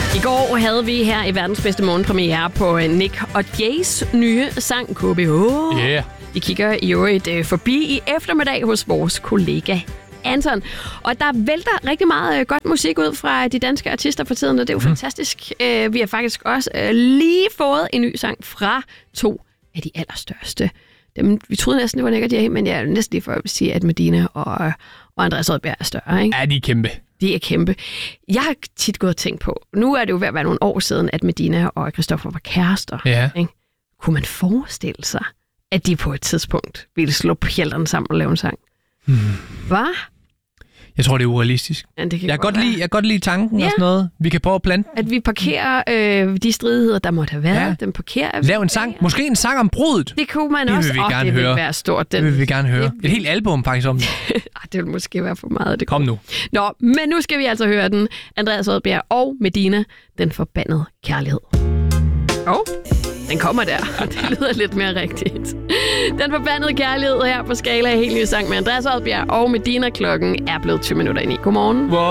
I går havde vi her i Verdens Bedste Morgen premiere på Nick og Jays nye sang KBH. Yeah. Vi kigger i øvrigt forbi i eftermiddag hos vores kollega Anton. Og der vælter rigtig meget godt musik ud fra de danske artister for tiden, og det er jo fantastisk. Vi har faktisk også lige fået en ny sang fra to af de allerstørste. Dem, vi troede næsten, det var Nick og Jay, men jeg er næsten lige for at sige, at Medina og Andreas Odbjerg er større, ikke? Ja, de er kæmpe. De er kæmpe. Jeg har tit gået og tænkt på, nu er det jo ved at være nogle år siden, at Medina og Christoffer var kærester. Ja. Ikke? Kunne man forestille sig, at de på et tidspunkt ville slå pjælterne sammen og lave en sang? Hvad? Jeg tror, det er urealistisk. Ja, det Jeg kan godt lide tanken og sådan noget. Vi kan prøve at plante. At vi parkerer de stridigheder, der måtte have været. Ja. Dem parkerer vi. Lav en sang. Måske en sang om brudet. Det kunne man Det også. vil vi gerne det høre. Vil være stort. Det vil vi gerne høre. Et helt album faktisk om det. Det vil måske være for meget. Det Kom nu. Nå, men nu skal vi altså høre den. Andreas Odbjerg og Medina, Den Forbandede Kærlighed. Den kommer der. Det lyder lidt mere rigtigt. Den Forbandede Kærlighed her på Skala. Helt ny sang med Andreas Odbjerg og Medina. Klokken er blevet 20 minutter ind i. Godmorgen.